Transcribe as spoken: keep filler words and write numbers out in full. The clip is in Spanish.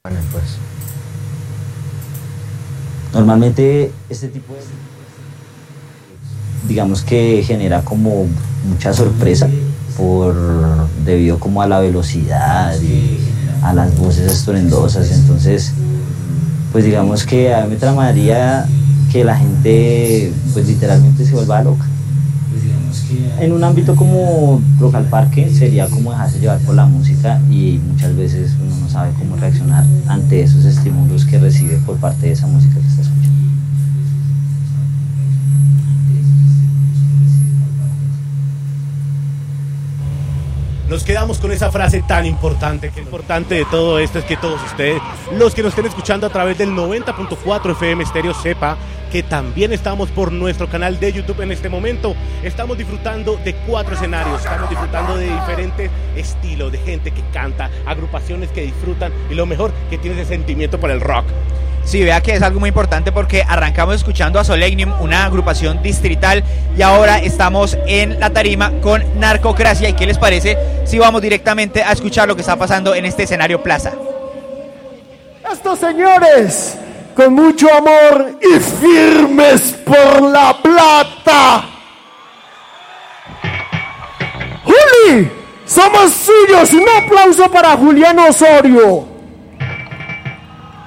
Bueno, pues. Normalmente este tipo de, digamos que genera como mucha sorpresa por debido como a la velocidad y a las voces estruendosas. Entonces pues digamos que a mí me tramaría que la gente pues literalmente se vuelva loca. En un ámbito como Rock al Parque sería como dejarse llevar por la música, y muchas veces uno no sabe cómo reaccionar ante esos estímulos que recibe por parte de esa música que está escuchando. Nos quedamos con esa frase tan importante. Que lo importante de todo esto es que todos ustedes, los que nos estén escuchando a través del noventa punto cuatro F M Estéreo, sepa que también estamos por nuestro canal de YouTube en este momento. Estamos disfrutando de cuatro escenarios, estamos disfrutando de diferentes estilos, de gente que canta, agrupaciones que disfrutan y lo mejor, que tiene ese sentimiento por el rock. Sí, vea que es algo muy importante porque arrancamos escuchando a Solegnum, una agrupación distrital, y ahora estamos en la tarima con Narcocracia. ¿Y qué les parece si vamos directamente a escuchar lo que está pasando en este escenario Plaza? Estos señores, con mucho amor y firmes por la plata. Juli, somos suyos. Un aplauso para Julián Osorio.